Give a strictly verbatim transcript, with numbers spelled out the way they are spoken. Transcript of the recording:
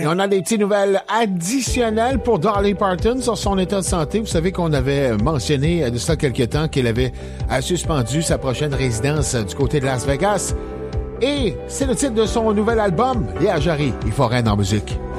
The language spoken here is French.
Et on a des petites nouvelles additionnelles pour Dolly Parton sur son état de santé. Vous savez qu'on avait mentionné de ça quelques temps qu'elle avait suspendu sa prochaine résidence du côté de Las Vegas. Et c'est le titre de son nouvel album, Léa Jarry, Il faut rien en musique.